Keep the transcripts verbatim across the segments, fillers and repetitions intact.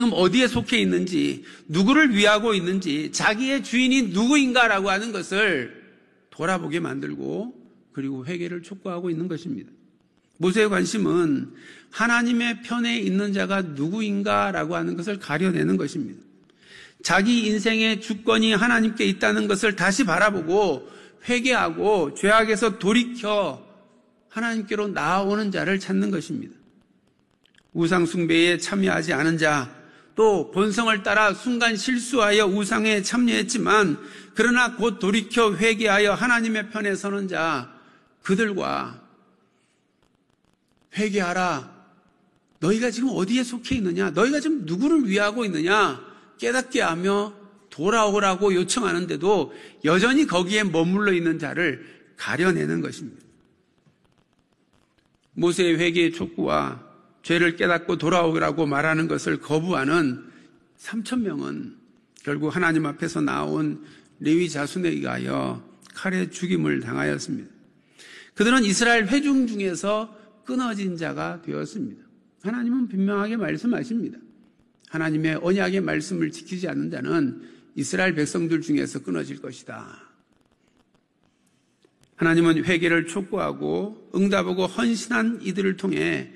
어디에 속해 있는지, 누구를 위하고 있는지, 자기의 주인이 누구인가라고 하는 것을 돌아보게 만들고 그리고 회개를 촉구하고 있는 것입니다. 모세의 관심은 하나님의 편에 있는 자가 누구인가라고 하는 것을 가려내는 것입니다. 자기 인생의 주권이 하나님께 있다는 것을 다시 바라보고 회개하고 죄악에서 돌이켜 하나님께로 나아오는 자를 찾는 것입니다. 우상 숭배에 참여하지 않은 자, 또 본성을 따라 순간 실수하여 우상에 참여했지만 그러나 곧 돌이켜 회개하여 하나님의 편에 서는 자, 그들과 회개하라. 너희가 지금 어디에 속해 있느냐? 너희가 지금 누구를 위하고 있느냐? 깨닫게 하며 돌아오라고 요청하는데도 여전히 거기에 머물러 있는 자를 가려내는 것입니다. 모세의 회개의 촉구와 죄를 깨닫고 돌아오라고 말하는 것을 거부하는 삼천 명은 결국 하나님 앞에서 나온 레위 자손에 의하여 칼에 죽임을 당하였습니다. 그들은 이스라엘 회중 중에서 끊어진 자가 되었습니다. 하나님은 분명하게 말씀하십니다. 하나님의 언약의 말씀을 지키지 않는 자는 이스라엘 백성들 중에서 끊어질 것이다. 하나님은 회개를 촉구하고 응답하고 헌신한 이들을 통해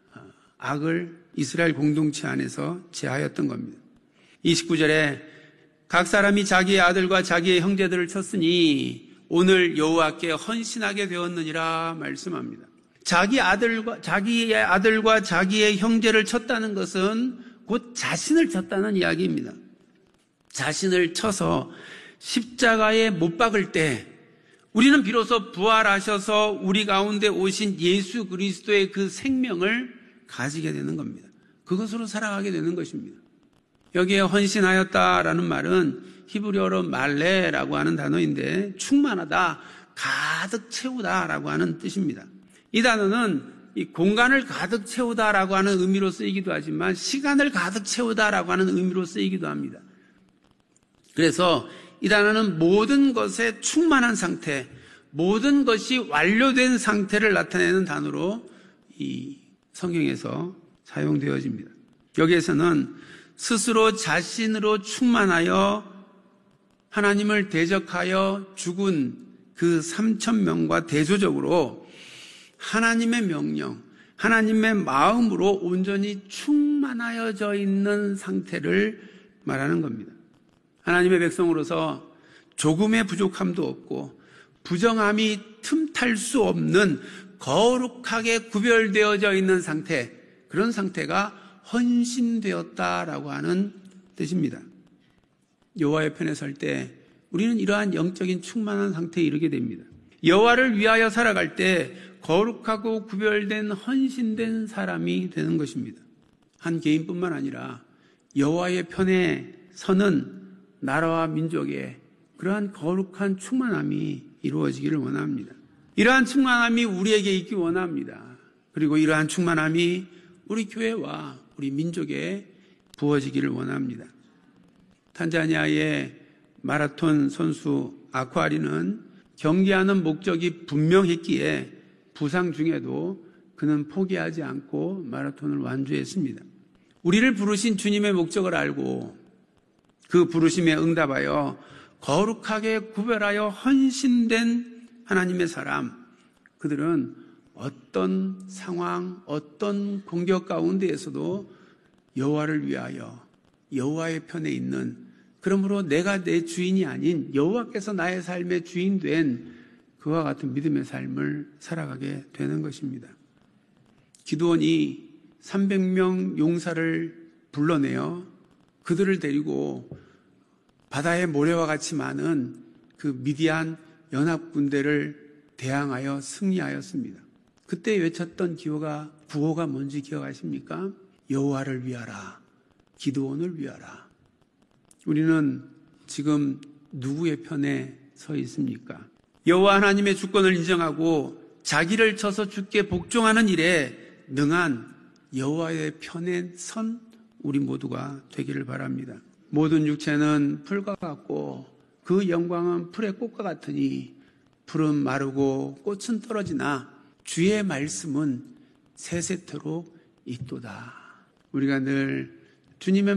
악을 이스라엘 공동체 안에서 제하였던 겁니다. 이십구 절에 각 사람이 자기의 아들과 자기의 형제들을 쳤으니 오늘 여호와께 헌신하게 되었느니라 말씀합니다. 자기 아들과 자기의 아들과 자기의 형제를 쳤다는 것은 곧 자신을 쳤다는 이야기입니다. 자신을 쳐서 십자가에 못 박을 때 우리는 비로소 부활하셔서 우리 가운데 오신 예수 그리스도의 그 생명을 가지게 되는 겁니다. 그것으로 살아가게 되는 것입니다. 여기에 헌신하였다라는 말은 히브리어로 말레라고 하는 단어인데 충만하다, 가득 채우다라고 하는 뜻입니다. 이 단어는 이 공간을 가득 채우다라고 하는 의미로 쓰이기도 하지만 시간을 가득 채우다라고 하는 의미로 쓰이기도 합니다. 그래서 이 단어는 모든 것에 충만한 상태, 모든 것이 완료된 상태를 나타내는 단어로 이 성경에서 사용되어집니다. 여기에서는 스스로 자신으로 충만하여 하나님을 대적하여 죽은 그 삼천 명과 대조적으로 하나님의 명령, 하나님의 마음으로 온전히 충만하여져 있는 상태를 말하는 겁니다. 하나님의 백성으로서 조금의 부족함도 없고 부정함이 틈탈 수 없는 거룩하게 구별되어져 있는 상태, 그런 상태가 헌신되었다라고 하는 뜻입니다. 여호와의 편에 설 때 우리는 이러한 영적인 충만한 상태에 이르게 됩니다. 여호와를 위하여 살아갈 때 거룩하고 구별된 헌신된 사람이 되는 것입니다. 한 개인뿐만 아니라 여호와의 편에 서는 나라와 민족의 그러한 거룩한 충만함이 이루어지기를 원합니다. 이러한 충만함이 우리에게 있기 원합니다. 그리고 이러한 충만함이 우리 교회와 우리 민족에 부어지기를 원합니다. 탄자니아의 마라톤 선수 아쿠아리는 경기하는 목적이 분명했기에 부상 중에도 그는 포기하지 않고 마라톤을 완주했습니다. 우리를 부르신 주님의 목적을 알고 그 부르심에 응답하여 거룩하게 구별하여 헌신된 하나님의 사람, 그들은 어떤 상황, 어떤 공격 가운데에서도 여호와를 위하여 여호와의 편에 있는, 그러므로 내가 내 주인이 아닌 여호와께서 나의 삶의 주인 된 그와 같은 믿음의 삶을 살아가게 되는 것입니다. 기드온이 삼백 명 용사를 불러내어 그들을 데리고 바다의 모래와 같이 많은 그 미디안 연합군대를 대항하여 승리하였습니다. 그때 외쳤던 기호가, 구호가 뭔지 기억하십니까? 여호와를 위하라, 기드온을 위하라. 우리는 지금 누구의 편에 서 있습니까? 여호와 하나님의 주권을 인정하고 자기를 쳐서 주께 복종하는 일에 능한 여호와의 편에 선 우리 모두가 되기를 바랍니다. 모든 육체는 풀과 같고 그 영광은 풀의 꽃과 같으니 풀은 마르고 꽃은 떨어지나 주의 말씀은 세세토록 있도다. 우리가 늘 주님의